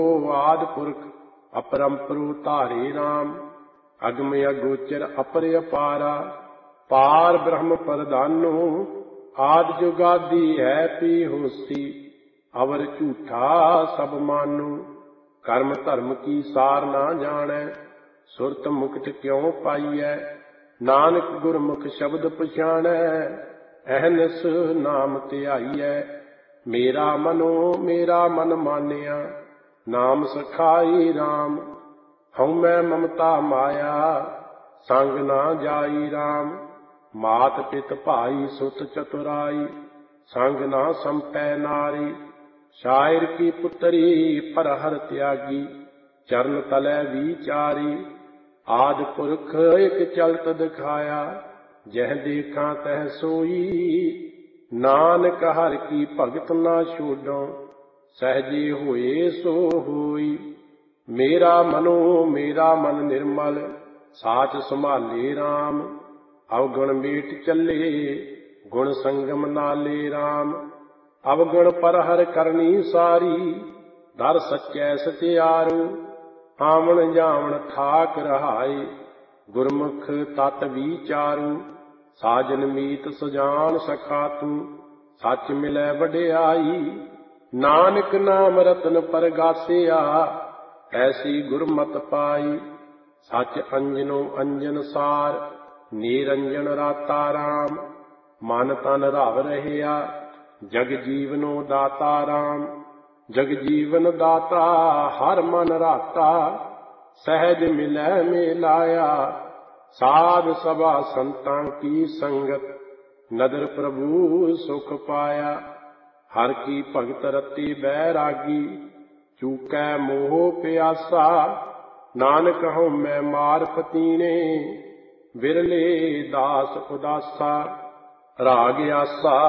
आदि पुरख अपरंपरु धारे राम। अगम अगोचर अपर अपारा पार ब्रह्म प्रधानो। आदि जुगादि है पी होसी अवर झूठा सब मानो। कर्म धर्म की सार ना जाने सुरत मुकुट क्यों पाइयै। नानक गुरमुख शब्द पछाणै अहनस नाम ध्याइयै। मेरा मन मानिया नाम सखाई राम। हऊँ मैं ममता माया संग ना जाई राम। मात पित भाई सुत चतुराई संग ना संपै नारी। शायर की पुत्री पर हर त्यागी चरण तलै विचारी। आदि पुरख एक चलत दिखाया जह देखा तह सोई। नानक हर की भगत ना छोड़ो सहजे होए सो होई। मेरा मन निर्मल साच संभाले राम। अवगुण मेट चले गुण संगम नाले राम। अवगुण पर हर करनी सारी दर सच्चै सत्यारो। आवन जावन ठाक रहाए गुरमुख तत विचारू। साजन मीत सजान सखा तू सच मिलै वड्याई। नानक नाम रतन परगासिया ऐसी गुरमत पाई। सच अंजनो अंजन सार निरंजन राता राम। मन तन रव रहया जग जीवनो दाता राम। जग जीवन दाता हर मन राता सहज मिलै मिलाया। साध सभा संतां की संगत नदर प्रभु सुख पाया। हर की भगत रति बैरागी चूकै मोह प्यासा। नानक हूँ मैं मार पतीने बिरले दास उदासा। राग आसा